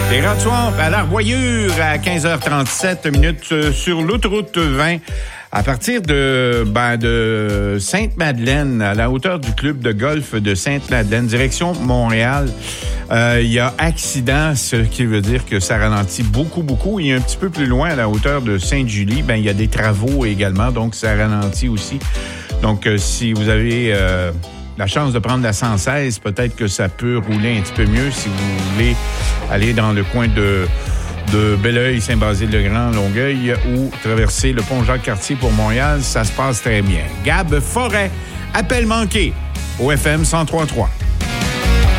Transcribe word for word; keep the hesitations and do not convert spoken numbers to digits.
Les Rats de Swamp à l'Arboyure à quinze heures trente-sept minutes sur l'autoroute vingt. À partir de, ben, de Sainte-Madeleine, à la hauteur du club de golf de Sainte-Madeleine, direction Montréal, euh, il y a accident, ce qui veut dire que ça ralentit beaucoup, beaucoup. Et un petit peu plus loin, à la hauteur de Sainte-Julie, ben, il y a des travaux également, donc ça ralentit aussi. Donc, euh, si vous avez euh, la chance de prendre la cent seize, peut-être que ça peut rouler un petit peu mieux si vous voulez aller dans le coin de... de Belleuil, Saint-Basile-le-Grand, Longueuil ou traverser le pont Jacques-Cartier pour Montréal, ça se passe très bien. Gab Forêt, appel manqué au F M cent trois point trois.